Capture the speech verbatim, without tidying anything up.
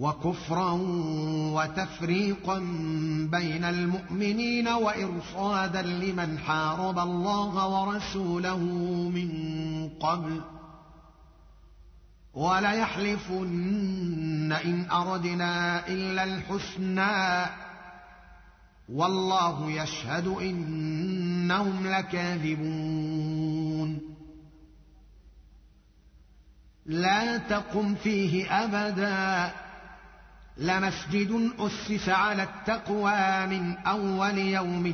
وكفرا وتفريقا بين المؤمنين وإرصادا لمن حارب الله ورسوله من قبل وليحلفن إن أردنا إلا الحسنى والله يشهد إنهم لكاذبون لا تقم فيه أبدا لمسجد أسس على التقوى من أول يوم